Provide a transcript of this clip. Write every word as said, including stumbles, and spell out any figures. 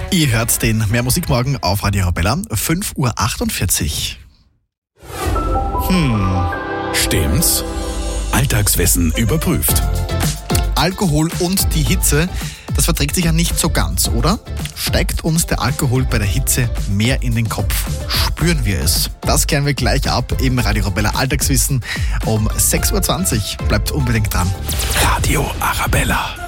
Ihr hört den Mehr Musik morgen auf Radio Arabella, fünf Uhr achtundvierzig. Hm, stimmt's? Alltagswissen überprüft. Alkohol und die Hitze, das verträgt sich ja nicht so ganz, oder? Steigt uns der Alkohol bei der Hitze mehr in den Kopf? Spüren wir es? Das klären wir gleich ab im Radio Arabella Alltagswissen um sechs Uhr zwanzig. Bleibt unbedingt dran. Radio Arabella.